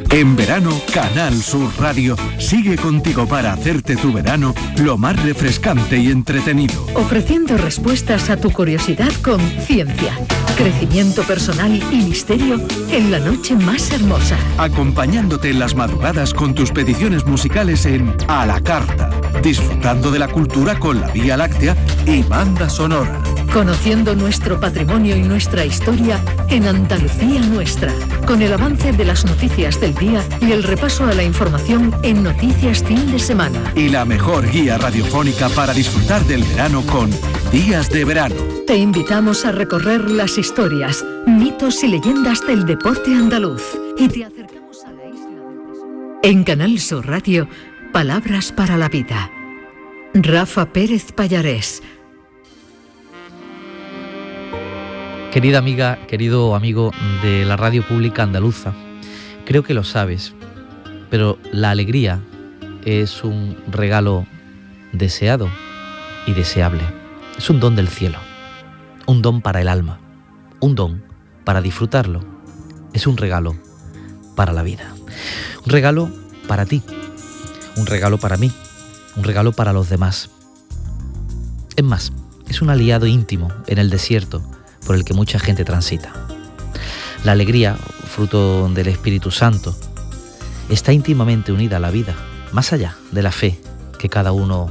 En verano, Canal Sur Radio sigue contigo para hacerte tu verano lo más refrescante y entretenido. Ofreciendo respuestas a tu curiosidad con ciencia, crecimiento personal y misterio en la noche más hermosa. Acompañándote en las madrugadas con tus peticiones musicales en A la Carta. Disfrutando de la cultura con la Vía Láctea y banda sonora. Conociendo nuestro patrimonio y nuestra historia en Andalucía Nuestra, con el avance de las noticias del día y el repaso a la información en Noticias Fin de Semana. Y la mejor guía radiofónica para disfrutar del verano con Días de Verano. Te invitamos a recorrer las historias, mitos y leyendas del deporte andaluz y te acercamos a la isla del Tesoro. En Canal Sur Radio, Palabras para la Vida. Rafa Pérez Pallarés. Querida amiga, querido amigo de la radio pública andaluza, creo que lo sabes, pero la alegría es un regalo deseado y deseable. Es un don del cielo, un don para el alma, un don para disfrutarlo. Es un regalo para la vida, un regalo para ti, un regalo para mí, un regalo para los demás. Es más, es un aliado íntimo en el desierto por el que mucha gente transita. La alegría, fruto del Espíritu Santo, está íntimamente unida a la vida, más allá de la fe que cada uno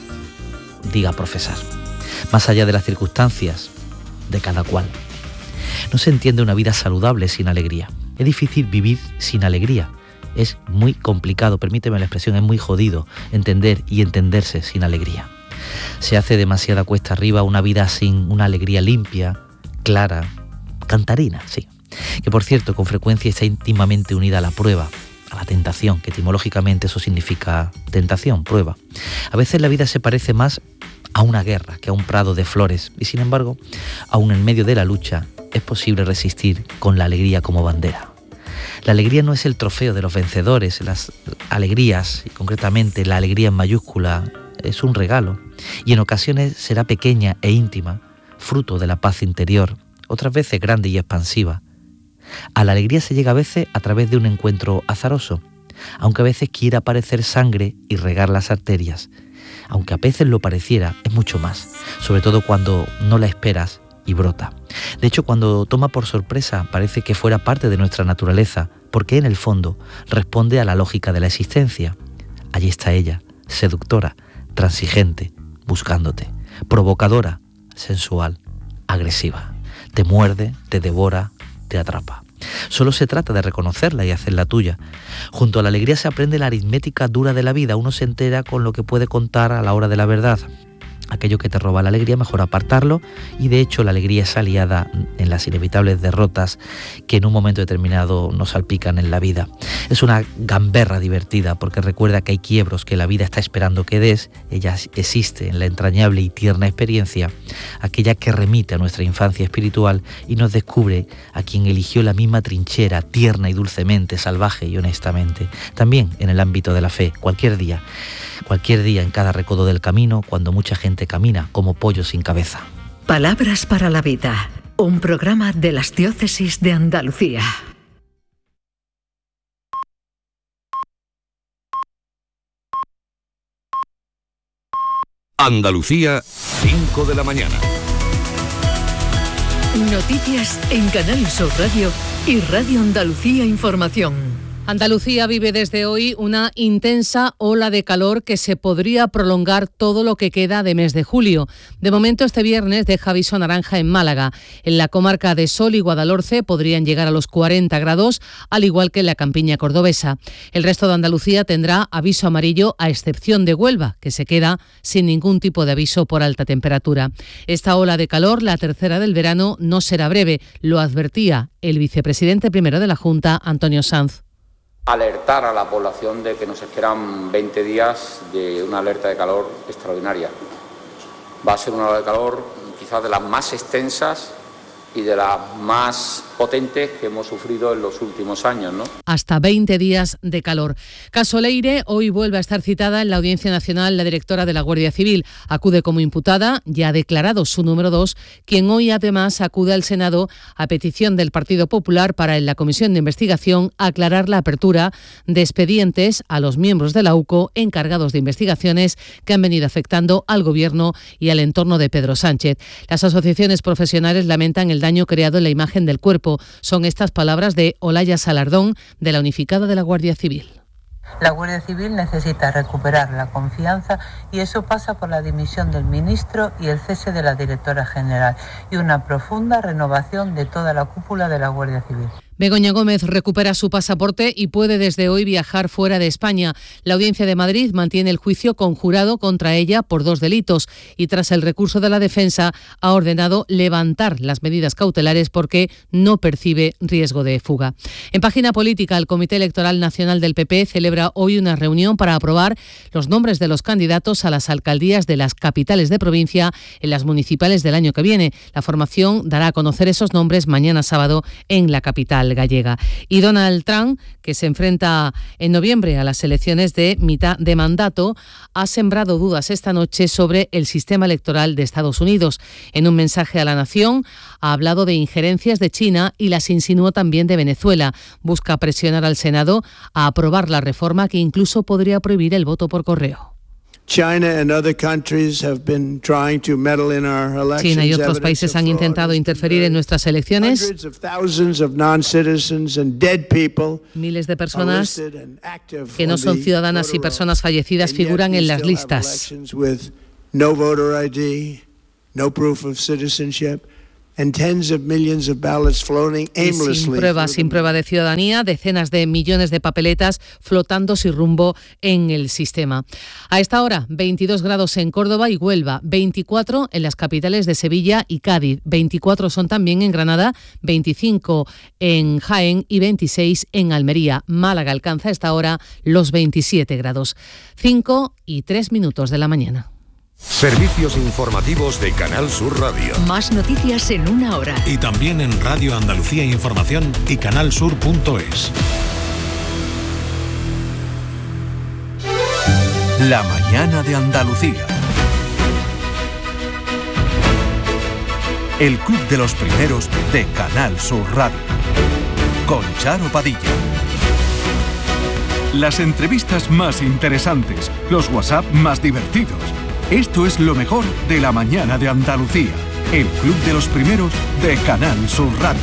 diga profesar, más allá de las circunstancias de cada cual. No se entiende una vida saludable sin alegría. Es difícil vivir sin alegría. Es muy complicado, permíteme la expresión, es muy jodido entender y entenderse sin alegría. Se hace demasiada cuesta arriba una vida sin una alegría limpia, clara, cantarina, sí. Que por cierto, con frecuencia está íntimamente unida a la prueba, a la tentación, que etimológicamente eso significa tentación, prueba. A veces la vida se parece más a una guerra que a un prado de flores y sin embargo, aún en medio de la lucha, es posible resistir con la alegría como bandera. La alegría no es el trofeo de los vencedores, las alegrías, y concretamente la alegría en mayúscula, es un regalo y en ocasiones será pequeña e íntima, fruto de la paz interior, otras veces grande y expansiva. A la alegría se llega a veces a través de un encuentro azaroso, aunque a veces quiera parecer sangre y regar las arterias. Aunque a veces lo pareciera, es mucho más, sobre todo cuando no la esperas y brota. De hecho, cuando toma por sorpresa, parece que fuera parte de nuestra naturaleza, porque en el fondo responde a la lógica de la existencia. Allí está ella, seductora, transigente, buscándote, provocadora, sensual, agresiva. Te muerde, te devora, te atrapa. Solo se trata de reconocerla y hacerla tuya. Junto a la alegría se aprende la aritmética dura de la vida. Uno se entera con lo que puede contar a la hora de la verdad. Aquello que te roba la alegría, mejor apartarlo, y de hecho la alegría es aliada en las inevitables derrotas que en un momento determinado nos salpican en la vida. Es una gamberra divertida porque recuerda que hay quiebros que la vida está esperando que des. Ella existe en la entrañable y tierna experiencia, aquella que remite a nuestra infancia espiritual y nos descubre a quien eligió la misma trinchera, tierna y dulcemente, salvaje y honestamente. También en el ámbito de la fe, cualquier día en cada recodo del camino, cuando mucha gente camina como pollo sin cabeza. Palabras para la Vida, un programa de las Diócesis de Andalucía. Andalucía, 5 de la mañana. Noticias en Canal Sur Radio y Radio Andalucía Información. Andalucía vive desde hoy una intensa ola de calor que se podría prolongar todo lo que queda de mes de julio. De momento, este viernes deja aviso naranja en Málaga. En la comarca de Sol y Guadalhorce podrían llegar a los 40 grados, al igual que en la campiña cordobesa. El resto de Andalucía tendrá aviso amarillo, a excepción de Huelva, que se queda sin ningún tipo de aviso por alta temperatura. Esta ola de calor, la tercera del verano, no será breve, lo advertía el vicepresidente primero de la Junta, Antonio Sanz. Alertar a la población de que nos esperan 20 días de una alerta de calor extraordinaria. Va a ser una ola de calor quizás de las más extensas y de las más potentes que hemos sufrido en los últimos años, ¿no? Hasta 20 días de calor. Caso Leire, hoy vuelve a estar citada en la Audiencia Nacional la directora de la Guardia Civil. Acude como imputada, ya ha declarado su número 2, quien hoy además acude al Senado a petición del Partido Popular para en la Comisión de Investigación aclarar la apertura de expedientes a los miembros de la UCO encargados de investigaciones que han venido afectando al Gobierno y al entorno de Pedro Sánchez. Las asociaciones profesionales lamentan el daño creado en la imagen del cuerpo. Son estas palabras de Olaya Salardón, de la Unificada de la Guardia Civil. La Guardia Civil necesita recuperar la confianza y eso pasa por la dimisión del ministro y el cese de la directora general y una profunda renovación de toda la cúpula de la Guardia Civil. Begoña Gómez recupera su pasaporte y puede desde hoy viajar fuera de España. La Audiencia de Madrid mantiene el juicio conjurado contra ella por 2 delitos y tras el recurso de la defensa ha ordenado levantar las medidas cautelares porque no percibe riesgo de fuga. En página política, el Comité Electoral Nacional del PP celebra hoy una reunión para aprobar los nombres de los candidatos a las alcaldías de las capitales de provincia en las municipales del año que viene. La formación dará a conocer esos nombres mañana sábado en la capital gallega. Y Donald Trump, que se enfrenta en noviembre a las elecciones de mitad de mandato, ha sembrado dudas esta noche sobre el sistema electoral de Estados Unidos. En un mensaje a la nación ha hablado de injerencias de China y las insinuó también de Venezuela. Busca presionar al Senado a aprobar la reforma que incluso podría prohibir el voto por correo. China y otros países han intentado interferir en nuestras elecciones. Miles de personas que no son ciudadanas y personas fallecidas figuran en las listas. Sin prueba de ciudadanía, decenas de millones de papeletas flotando sin rumbo en el sistema. A esta hora, 22 grados en Córdoba y Huelva, 24 en las capitales de Sevilla y Cádiz, 24 son también en Granada, 25 en Jaén y 26 en Almería. Málaga alcanza a esta hora los 27 grados. 5:03 de la mañana. Servicios informativos de Canal Sur Radio. Más noticias en una hora. Y también en Radio Andalucía Información y canalsur.es. La mañana de Andalucía. El club de los primeros de Canal Sur Radio. Con Charo Padilla. Las entrevistas más interesantes, los WhatsApp más divertidos. Esto es lo mejor de la mañana de Andalucía. El club de los primeros de Canal Sur Radio.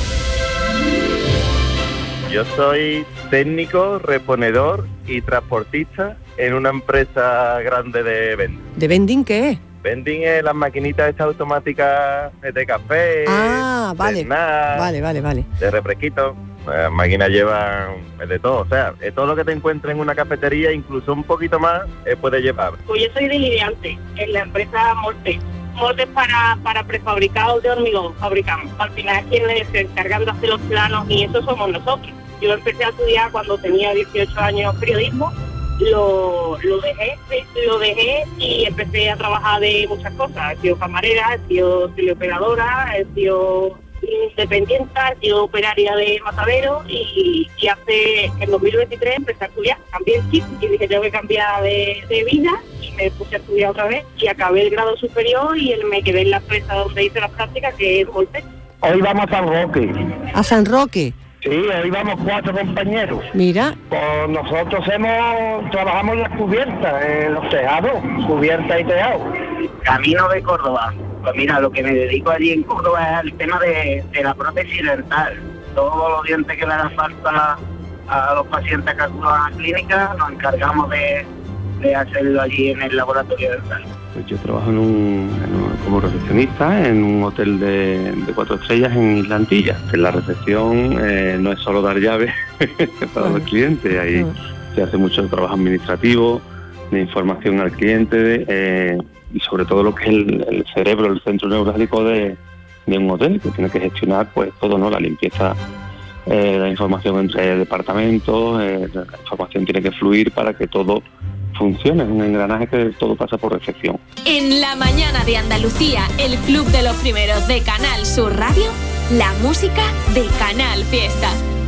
Yo soy técnico, reponedor y transportista en una empresa grande de vending. ¿De vending qué es? Vending es las maquinitas estas automáticas de café, vale. de snack, vale. de refresquitos. Las máquinas llevan de todo, o sea, todo lo que te encuentres en una cafetería, incluso un poquito más, puede llevar. Pues yo soy delineante en la empresa Moltes. Moldes para prefabricados de hormigón fabricamos. Al final quienes se encargan de hacer los planos y eso somos nosotros. Yo empecé a estudiar cuando tenía 18 años periodismo, lo dejé y empecé a trabajar de muchas cosas. He sido camarera, he sido teleoperadora, he sido independiente, he sido operaria de matadero y en 2023 empecé a estudiar, cambié el chip y dije tengo que cambiar de vida y me puse a estudiar otra vez y acabé el grado superior y me quedé en la empresa donde hice las prácticas, que es Moltes. Hoy vamos a San Roque. ¿A San Roque? Sí, hoy vamos 4 compañeros. Mira. Pues nosotros trabajamos en las cubiertas, en los tejados, cubiertas y tejados. Camino de Córdoba. Pues mira, lo que me dedico allí en Córdoba es al tema de la prótesis dental. Todos los dientes que le dan falta a los pacientes que acuden a la clínica, nos encargamos de hacerlo allí en el laboratorio dental. Pues yo trabajo como recepcionista en un hotel de 4 estrellas en Isla Antilla. En la recepción no es solo dar llaves para los clientes, ahí se hace mucho trabajo administrativo, de información al cliente y sobre todo lo que es el cerebro, el centro neurálgico de un hotel, que tiene que gestionar pues todo, ¿no? La limpieza, la información entre departamentos, la información tiene que fluir para que todo funciona, es un engranaje que todo pasa por recepción. En la mañana de Andalucía, el Club de los Primeros de Canal Sur Radio, la música de Canal Fiesta.